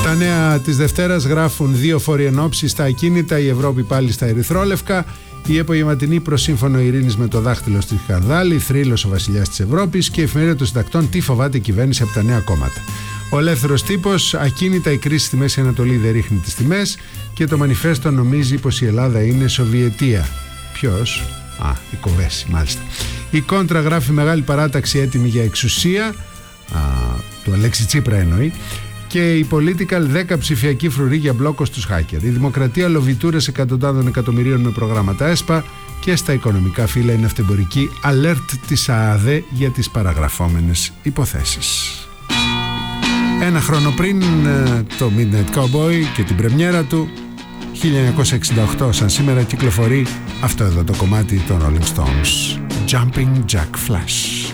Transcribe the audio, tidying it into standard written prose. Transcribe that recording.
Τα νέα της Δευτέρας γράφουν 2 φόροι ενόψεις στα ακίνητα, η Ευρώπη πάλι στα ερυθρόλευκα, η απογευματινή προς σύμφωνο ειρήνης με το δάχτυλο στη σκανδάλη, θρύλος ο βασιλιάς της Ευρώπης και η εφημερίδα των συντακτών τι φοβάται η κυβέρνηση από τα νέα κόμματα. Ο ελεύθερος τύπος, ακίνητα η κρίση στη Μέση Ανατολή δεν ρίχνει τις τιμές και το μανιφέστο νομίζει πως η Ελλάδα είναι Σοβιετία. Ποιος? Η Κοβέση μάλιστα. Η Κόντρα γράφει μεγάλη παράταξη έτοιμη για εξουσία, του Αλέξη Τσίπρα εννοεί, και η Political 10 ψηφιακή φρουρή για μπλόκο στους hacker. Η Δημοκρατία λοβιτούρες εκατοντάδων εκατομμυρίων με προγράμματα ΕΣΠΑ και στα οικονομικά φύλλα είναι αυτεμπορική alert της ΑΑΔ για τις παραγραφόμενες υποθέσεις. Ένα χρόνο πριν το Midnight Cowboy και την πρεμιέρα του, 1968 σαν σήμερα, κυκλοφορεί αυτό εδώ το κομμάτι των Rolling Stones, Jumping Jack Flash.